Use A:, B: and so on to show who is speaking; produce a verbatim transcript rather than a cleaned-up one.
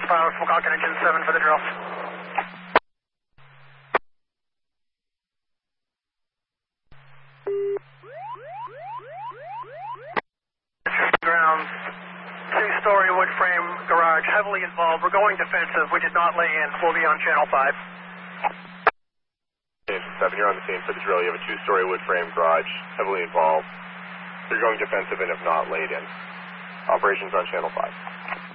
A: Pilot from Falcon Engine seven for the drill. Grounds, two-story wood frame garage, heavily involved. We're going defensive. We did not lay in. We'll be on channel five.
B: seven, you're on the scene for the drill. You have a two-story wood frame garage, heavily involved. You're going defensive and have not laid in. Operations on channel five.